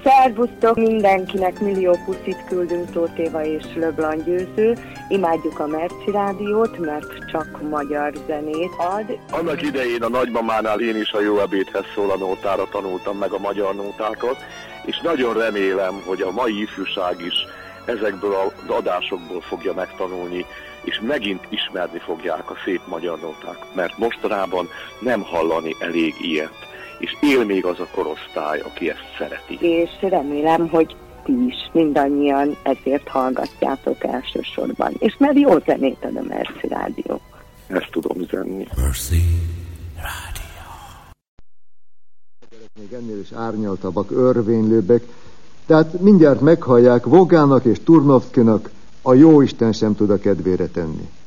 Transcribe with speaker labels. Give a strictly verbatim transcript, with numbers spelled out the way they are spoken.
Speaker 1: Szervusztok, mindenkinek millió puszit küldünk, Tóth Éva és Leblanc Győző. Imádjuk a Merci Rádiót, mert csak magyar zenét ad.
Speaker 2: Annak idején a nagymamánál én is a Jó ebédhez szól a nótára tanultam meg a magyar nótákat, és nagyon remélem, hogy a mai ifjúság is ezekből az adásokból fogja megtanulni, és megint ismerni fogják a szép magyar nóták, mert mostanában nem hallani elég ilyet, és él még az a korosztály, aki ezt szereti.
Speaker 1: És remélem, hogy ti is mindannyian ezért hallgatjátok elsősorban. És mert jó zenét ad a Merci Rádió.
Speaker 2: Ezt tudom üzenni.
Speaker 3: Merci Rádió.
Speaker 4: Még ennél is árnyaltabbak, örvénylőbbek, tehát mindjárt meghallják Vogának és Turnovszkinak, a Jóisten sem tud a kedvére tenni.